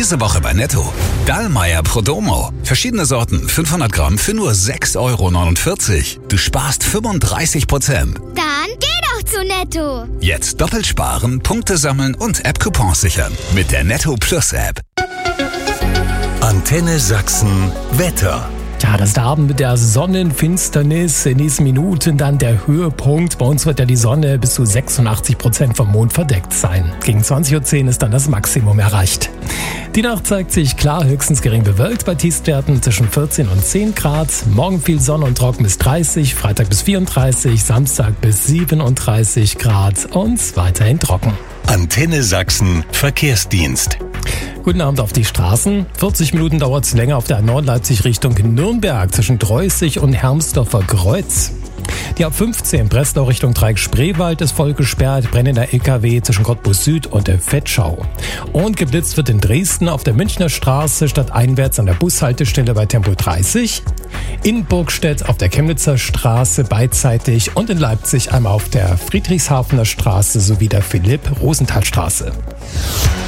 Diese Woche bei Netto. Dallmayr Prodomo. Verschiedene Sorten, 500 Gramm für nur 6,49 Euro. Du sparst 35%. Dann geh doch zu Netto. Jetzt doppelt sparen, Punkte sammeln und App-Coupons sichern. Mit der Netto Plus App. Antenne Sachsen Wetter. Ja, das ist der Abend mit der Sonnenfinsternis. In diesen Minuten dann der Höhepunkt. Bei uns wird ja die Sonne bis zu 86% vom Mond verdeckt sein. Gegen 20.10 Uhr ist dann das Maximum erreicht. Die Nacht zeigt sich klar, höchstens gering bewölkt bei Tiefstwerten zwischen 14 und 10 Grad. Morgen viel Sonne und trocken bis 30, Freitag bis 34, Samstag bis 37 Grad und weiterhin trocken. Antenne Sachsen Verkehrsdienst. Guten Abend auf die Straßen. 40 Minuten dauert es länger auf der A9 Leipzig Richtung Nürnberg zwischen Dreußig und Hermsdorfer Kreuz. Die A15 Breslau Richtung Dreieck-Spreewald ist voll gesperrt, brennender LKW zwischen Cottbus Süd und der Vetschau. Und geblitzt wird in Dresden auf der Münchner Straße stadteinwärts an der Bushaltestelle bei Tempo 30. In Burgstedt auf der Chemnitzer Straße beidseitig und in Leipzig einmal auf der Friedrichshafener Straße sowie der Philipp-Rosenthal-Straße.